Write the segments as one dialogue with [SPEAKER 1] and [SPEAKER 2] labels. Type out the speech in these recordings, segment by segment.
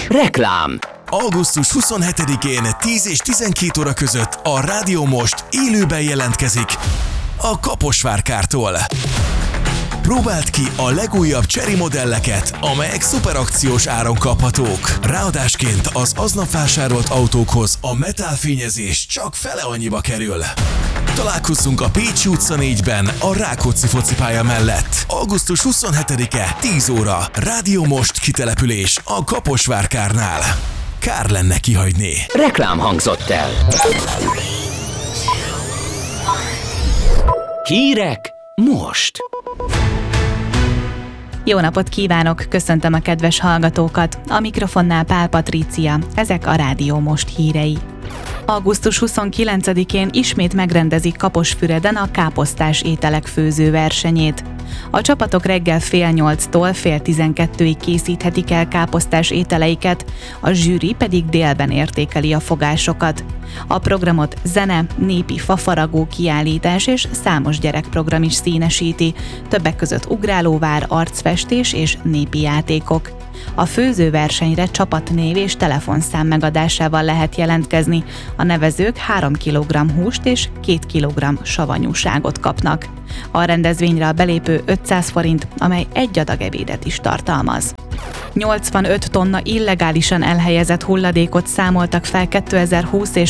[SPEAKER 1] Reklám.
[SPEAKER 2] Augusztus 27-én 10 és 12 óra között a Rádió Most élőben jelentkezik a Kaposvár-kártól. Próbáld ki a legújabb Chery modelleket, amelyek szuperakciós áron kaphatók. Ráadásként az aznap vásárolt autókhoz a metálfényezés csak fele annyiba kerül. Találkozzunk a Pécsi utca 4-ben a Rákóczi focipálya mellett. Augusztus 27-e 10 óra. Rádió Most kitelepülés a Kaposvár-kárnál. Kár lenne kihagyni.
[SPEAKER 1] Reklám hangzott el. Hírek most.
[SPEAKER 3] Jó napot kívánok, köszöntöm a kedves hallgatókat. A mikrofonnál Pál Patrícia, ezek a Rádió Most hírei. Augusztus 29-én ismét megrendezik Kaposfüreden a káposztás ételek főző versenyét. A csapatok reggel 8:30-tól 11:30-ig készíthetik el káposztás ételeiket, a zsűri pedig délben értékeli a fogásokat. A programot zene, népi fafaragó kiállítás és számos gyerekprogram is színesíti, többek között ugrálóvár, arcfestés és népi játékok. A főzőversenyre csapatnév és telefonszám megadásával lehet jelentkezni. A nevezők 3 kg húst és 2 kg savanyúságot kapnak. A rendezvényre a belépő 500 forint, amely egy adag ebédet is tartalmaz. 85 tonna illegálisan elhelyezett hulladékot számoltak fel 2020 és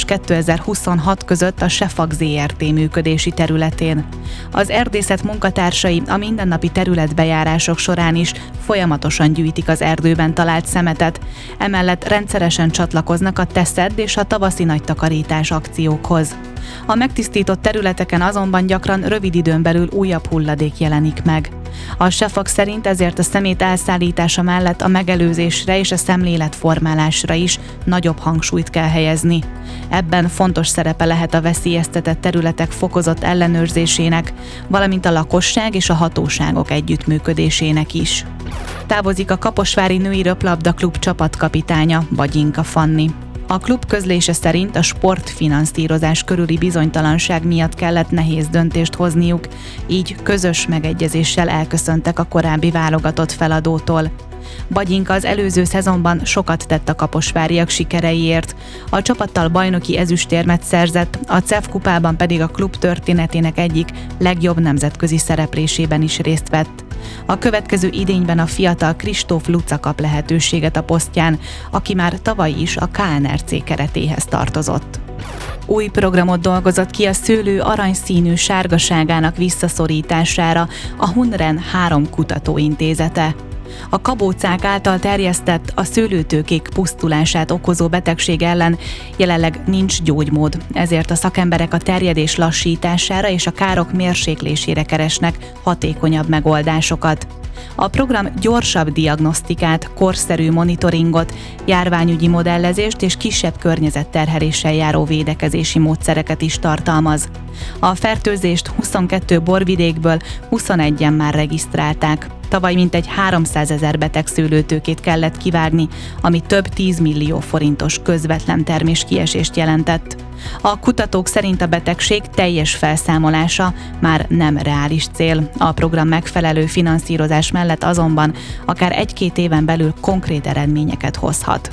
[SPEAKER 3] 2026 között a Sefag Zrt. Működési területén. Az erdészet munkatársai a mindennapi területbejárások során is folyamatosan gyűjtik az erdőben talált szemetet, emellett rendszeresen csatlakoznak a Teszedd és a tavaszi nagy takarítás akciókhoz. A megtisztított területeken azonban gyakran rövid időn belül újabb hulladék jelenik meg. A Sefag szerint ezért a szemét elszállítása mellett a megelőzésre és a szemléletformálásra is nagyobb hangsúlyt kell helyezni. Ebben fontos szerepe lehet a veszélyeztetett területek fokozott ellenőrzésének, valamint a lakosság és a hatóságok együttműködésének is. Távozik a kaposvári női röplabdaklub csapatkapitánya, Bagyinka Fanni. A klub közlése szerint a sportfinanszírozás körüli bizonytalanság miatt kellett nehéz döntést hozniuk, így közös megegyezéssel elköszöntek a korábbi válogatott feladótól. Bagyinka az előző szezonban sokat tett a kaposváriak sikereiért, a csapattal bajnoki ezüstérmet szerzett, a CEF kupában pedig a klub történetének egyik legjobb nemzetközi szereplésében is részt vett. A következő idényben a fiatal Kristóf Luca kap lehetőséget a posztján, aki már tavaly is a KNRC keretéhez tartozott. Új programot dolgozott ki a szőlő aranyszínű sárgaságának visszaszorítására a Hunren 3 kutatóintézete. A kabócák által terjesztett, a szőlőtőkék pusztulását okozó betegség ellen jelenleg nincs gyógymód, ezért a szakemberek a terjedés lassítására és a károk mérséklésére keresnek hatékonyabb megoldásokat. A program gyorsabb diagnosztikát, korszerű monitoringot, járványügyi modellezést és kisebb környezetterheléssel járó védekezési módszereket is tartalmaz. A fertőzést 22 borvidékből 21-en már regisztrálták. Tavaly mintegy 300 000 beteg szőlőtőkét kellett kivágni, ami több 10 millió forintos közvetlen terméskiesést jelentett. A kutatók szerint a betegség teljes felszámolása már nem reális cél. A program megfelelő finanszírozás mellett azonban akár 1-2 éven belül konkrét eredményeket hozhat.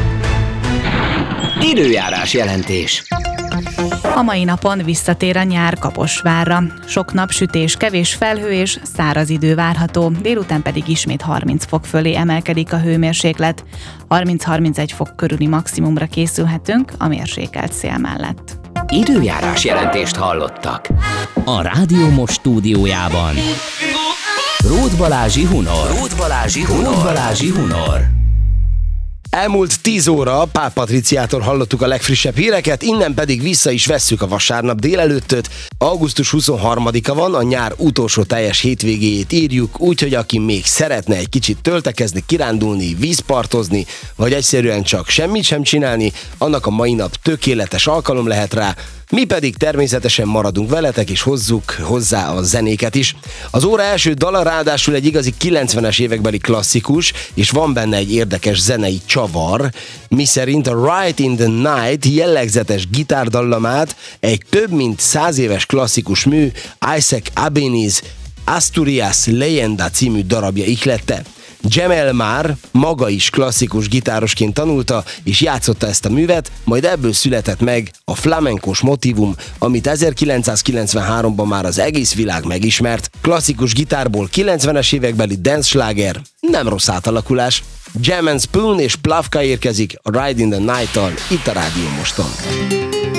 [SPEAKER 1] Időjárás jelentés.
[SPEAKER 3] A mai napon visszatér a nyár Kaposvárra. Sok napsütés, kevés felhő és száraz idő várható, délután pedig ismét 30 fok fölé emelkedik a hőmérséklet. 30-31 fok körüli maximumra készülhetünk a mérsékelt szél mellett.
[SPEAKER 1] Időjárás jelentést hallottak. A Rádió Most stúdiójában Róth Balázsi Hunor.
[SPEAKER 4] Elmúlt 10 óra, Pál Patriciától hallottuk a legfrissebb híreket, innen pedig vissza is vesszük a vasárnap délelőttöt. Augusztus 23-a van, a nyár utolsó teljes hétvégéjét írjuk, úgyhogy aki még szeretne egy kicsit töltekezni, kirándulni, vízpartozni, vagy egyszerűen csak semmit sem csinálni, annak a mai nap tökéletes alkalom lehet rá. Mi pedig természetesen maradunk veletek, és hozzuk hozzá a zenéket is. Az óra első dala ráadásul egy igazi 90-es évekbeli klasszikus, és van benne egy érdekes zenei csavar, miszerint a Right in the Night jellegzetes gitárdallamát egy több mint 100 éves klasszikus mű, Isaac Albeniz Asturias Leyenda című darabja ihlette. Jamel már maga is klasszikus gitárosként tanulta, és játszotta ezt a művet, majd ebből született meg a flamencos motívum, amit 1993-ban már az egész világ megismert. Klasszikus gitárból 90-es évekbeli dance sláger, nem rossz átalakulás. Jam and Spoon és Plavka érkezik a Ride in the Night-tal itt a Rádió Moston.